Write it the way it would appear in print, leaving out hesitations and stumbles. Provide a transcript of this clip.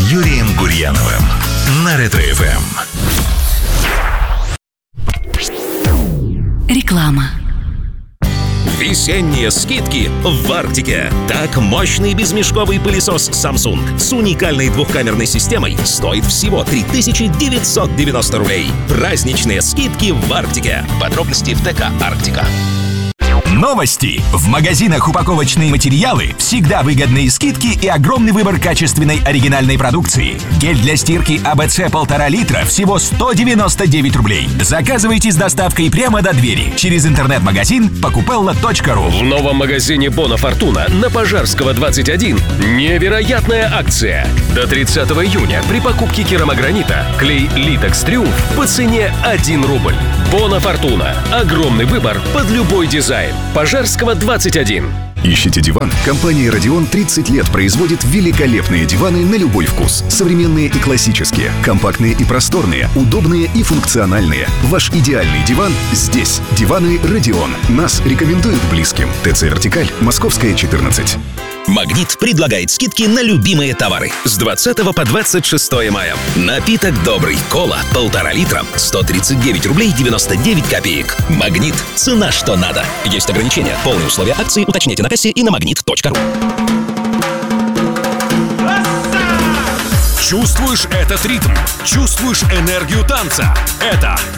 Юрием Гурьяновым на Ретро-ФМ. Реклама. Весенние скидки в Арктике. Так, мощный безмешковый пылесос Samsung с уникальной двухкамерной системой стоит всего 3990 рублей. Праздничные скидки в Арктике. Подробности в ТК «Арктика». Новости! В магазинах упаковочные материалы всегда выгодные скидки и огромный выбор качественной оригинальной продукции. Гель для стирки АБЦ 1,5 литра всего 199 рублей. Заказывайте с доставкой прямо до двери через интернет-магазин покупелла.ру. В новом магазине Бона Фортуна на Пожарского 21 невероятная акция. До 30 июня при покупке керамогранита клей Litex Triumph по цене 1 рубль. Бона Фортуна. Огромный выбор под любой дизайн. Пожарского 21. Ищите диван? Компания «Родион» 30 лет производит великолепные диваны на любой вкус. Современные и классические, компактные и просторные, удобные и функциональные. Ваш идеальный диван здесь. Диваны «Родион». Нас рекомендуют близким. ТЦ «Вертикаль», Московская, 14. Магнит предлагает скидки на любимые товары с 20 по 26 мая. Напиток добрый. Кола 1,5 литра. 139 рублей 99 копеек. Магнит. Цена что надо. Есть ограничения. Полные условия акции уточняйте на кассе и на magnet.ru. Чувствуешь этот ритм? Чувствуешь энергию танца? Это